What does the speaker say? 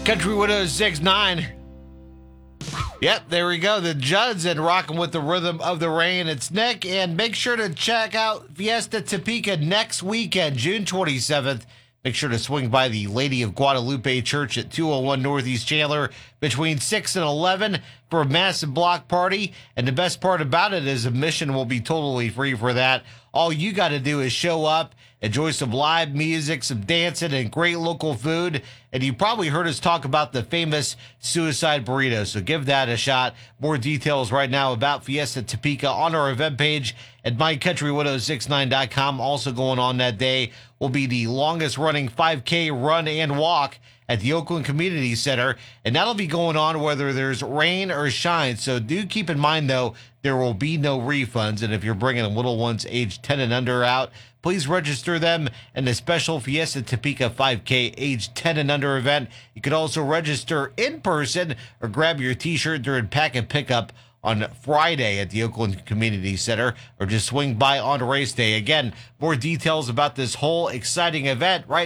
Country 106.9. Yep, there we go. The Judds and rocking with the rhythm of the rain. It's Nick, and make sure to check out Fiesta Topeka next weekend, June 27th. Make sure to swing by the Lady of Guadalupe Church at 201 Northeast Chandler between 6 and 11 for a massive block party. And the best part about it is admission will be totally free for that. All you got to do is show up, enjoy some live music, some dancing, and great local food. And you probably heard us talk about the famous Suicide Burrito, so give that a shot. More details right now about Fiesta Topeka on our event page at mycountry1069.com. Also going on that day will be the longest running 5K run and walk at the Oakland Community Center, and that'll be going on whether there's rain or shine. So do keep in mind, though, there will be no refunds, and if you're bringing little ones age 10 and under out, please register them in the special Fiesta Topeka 5K age 10 and under event. You can also register in person or grab your t-shirt during pack and pickup on Friday at the Oakland Community Center, or just swing by on race day. Again, more details about this whole exciting event right